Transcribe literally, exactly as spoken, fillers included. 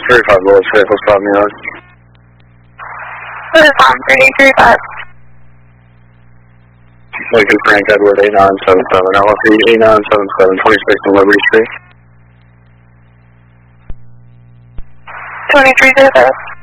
thirty-five bullets, vehicle stop me on. What is on three thirty-five? Lincoln Frank Edward eight nine seven seven, L F E eight nine seven seven, twenty-six on Liberty Street. twenty-three thirty-five.